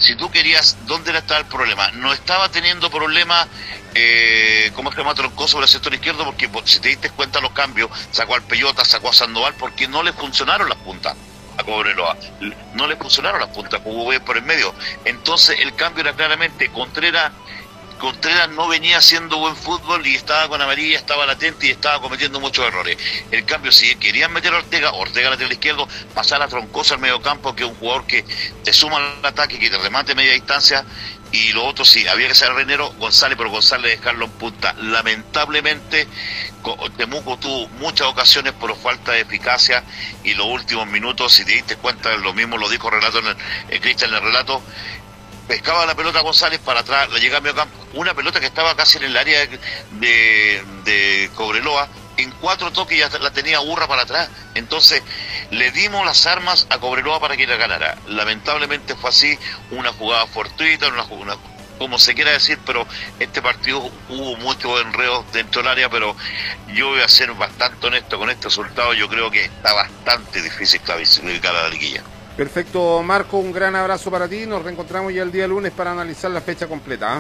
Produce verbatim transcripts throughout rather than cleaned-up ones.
si tú querías, ¿dónde estaba el problema? No estaba teniendo problemas, eh, ¿cómo se llama? Troncoso sobre el sector izquierdo, porque si te diste cuenta los cambios, sacó al Peyota, sacó a Sandoval, porque no le funcionaron las puntas a Cobreloa, no le funcionaron las puntas, jugó bien por el medio. Entonces el cambio era claramente Contreras. Contreras no venía haciendo buen fútbol y estaba con amarilla, estaba latente y estaba cometiendo muchos errores. El cambio, si querían meter a Ortega, Ortega lateral izquierdo, pasar a Troncoso al medio campo, que es un jugador que te suma al ataque, que te remate a media distancia, y lo otro sí, había que ser Renero, González, pero González dejarlo en punta. Lamentablemente, Temuco tuvo muchas ocasiones por falta de eficacia, y los últimos minutos, si te diste cuenta, lo mismo lo dijo Relato en el, el Cristian en el relato, pescaba la pelota González para atrás, la llegaba a medio campo, una pelota que estaba casi en el área de, de, de Cobreloa, en cuatro toques ya la tenía Urra para atrás. Entonces le dimos las armas a Cobreloa para que la ganara. Lamentablemente fue así, una jugada fortuita, una, una, como se quiera decir, pero este partido hubo muchos enredos dentro del área, pero yo voy a ser bastante honesto con este resultado. Yo creo que está bastante difícil clasificar a la liguilla. Perfecto, Marco, un gran abrazo para ti. Nos reencontramos ya el día lunes para analizar la fecha completa. ¿eh?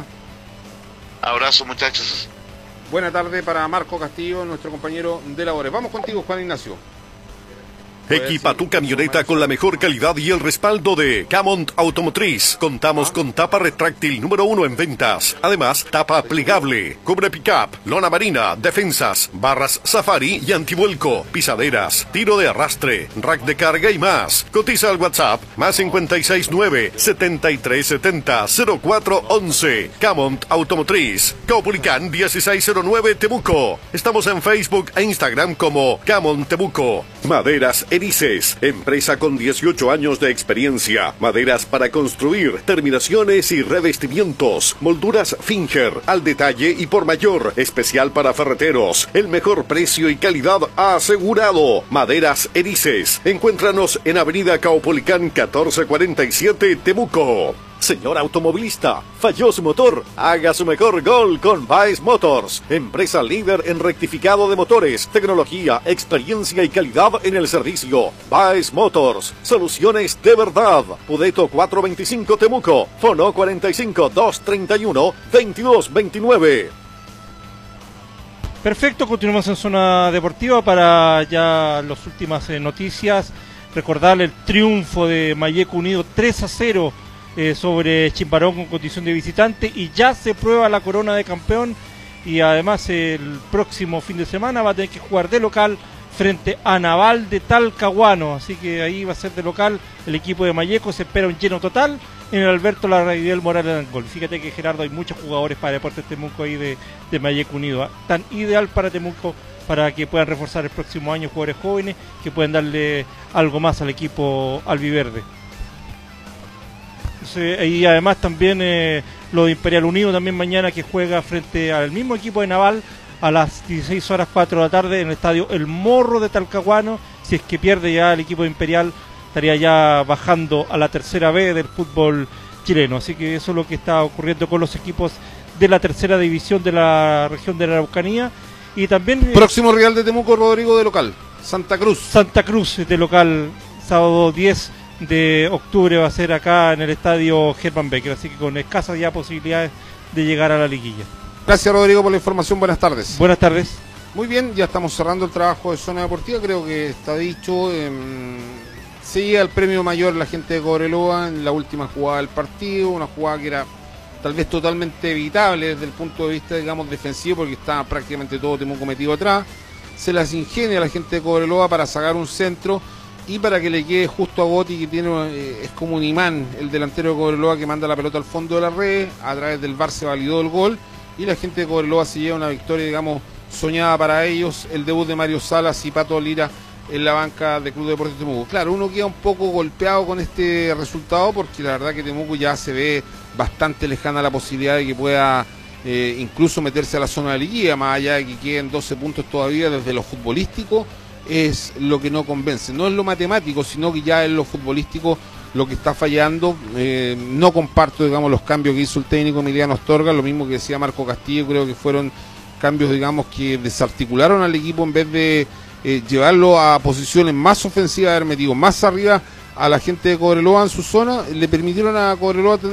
Abrazo, muchachos. Buena tarde para Marco Castillo, nuestro compañero de labores. Vamos contigo, Juan Ignacio. Equipa tu camioneta con la mejor calidad y el respaldo de Camont Automotriz. Contamos con tapa retráctil número uno en ventas. Además, tapa plegable, cubre pickup, lona marina, defensas, barras safari y antivuelco, pisaderas, tiro de arrastre, rack de carga y más. Cotiza al WhatsApp más cincuenta y seis nueve, setenta y tres setenta, cero cuatro once. Camont Automotriz, Caupolicán dieciséis cero nueve Temuco. Estamos en Facebook e Instagram como Camont Temuco. Maderas Erices, empresa con dieciocho años de experiencia. Maderas para construir, terminaciones y revestimientos. Molduras Finger, al detalle y por mayor. Especial para ferreteros. El mejor precio y calidad asegurado. Maderas Erices. Encuéntranos en Avenida Caupolicán catorce cuarenta y siete, Temuco. Señor automovilista, falló su motor, haga su mejor gol con Baez Motors, empresa líder en rectificado de motores, tecnología, experiencia y calidad en el servicio. Baez Motors, soluciones de verdad. Pudeto cuatrocientos veinticinco Temuco, fono cuarenta y cinco, doscientos treinta y uno, veintidós veintinueve. Perfecto, continuamos en Zona Deportiva para ya las últimas eh, noticias. Recordarle el triunfo de Malleco Unido tres a cero. Eh, sobre Chimbarón con condición de visitante, y ya se prueba la corona de campeón, y además el próximo fin de semana va a tener que jugar de local frente a Naval de Talcahuano, así que ahí va a ser de local el equipo de Malleco. Se espera un lleno total en el Alberto Larraidel Morales Angol. Fíjate que, Gerardo, hay muchos jugadores para Deportes Temuco ahí de, de Malleco Unido, ¿eh? Tan ideal para Temuco, para que puedan reforzar el próximo año jugadores jóvenes que pueden darle algo más al equipo albiverde. Y además también eh, lo de Imperial Unido también mañana, que juega frente al mismo equipo de Naval a las dieciséis horas cuatro de la tarde en el estadio El Morro de Talcahuano. Si es que pierde ya el equipo de Imperial, estaría ya bajando a la tercera B del fútbol chileno. Así que eso es lo que está ocurriendo con los equipos de la tercera división de la región de la Araucanía. Y también eh, próximo Real de Temuco, Rodrigo, de local, Santa Cruz. Santa Cruz de local, sábado diez de octubre va a ser acá en el estadio Germán Becker, así que con escasas ya posibilidades de llegar a la liguilla. Gracias, Rodrigo, por la información. Buenas tardes. Buenas tardes. Muy bien, ya estamos cerrando el trabajo de Zona Deportiva, creo que está dicho. Eh, seguía el premio mayor la gente de Cobreloa en la última jugada del partido, una jugada que era tal vez totalmente evitable desde el punto de vista, digamos, defensivo, porque estaba prácticamente todo Temuco metido atrás. Se las ingenia la gente de Cobreloa para sacar un centro y para que le quede justo a Gotti, que tiene eh, es como un imán, el delantero de Cobreloa, que manda la pelota al fondo de la red. A través del V A R se validó el gol y la gente de Cobreloa se lleva una victoria, digamos, soñada para ellos. El debut de Mario Salas y Pato Lira en la banca de Club Deportes Temuco. Claro, uno queda un poco golpeado con este resultado, porque la verdad que Temuco ya se ve bastante lejana la posibilidad de que pueda eh, incluso meterse a la zona de liguilla, más allá de que queden doce puntos todavía. Desde lo futbolístico es lo que no convence, no es lo matemático, sino que ya es lo futbolístico lo que está fallando. Eh, no comparto, digamos, los cambios que hizo el técnico Emiliano Astorga, lo mismo que decía Marco Castillo. Creo que fueron cambios, digamos, que desarticularon al equipo en vez de eh, llevarlo a posiciones más ofensivas, haber metido más arriba a la gente de Cobreloa en su zona. Le permitieron a Cobreloa tener